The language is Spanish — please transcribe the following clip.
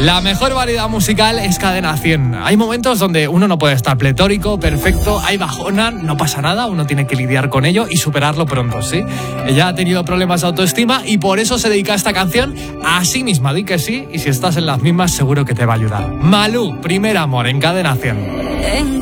La mejor variedad musical es Cadena 100. Hay momentos donde uno no puede estar pletórico, perfecto, hay bajona, no pasa nada, uno tiene que lidiar con ello y superarlo pronto, ¿sí? Ella ha tenido problemas de autoestima y por eso se dedica a esta canción a sí misma. Di que sí, y si estás en las mismas seguro que te va a ayudar. Malú, Primer amor, en Cadena 100.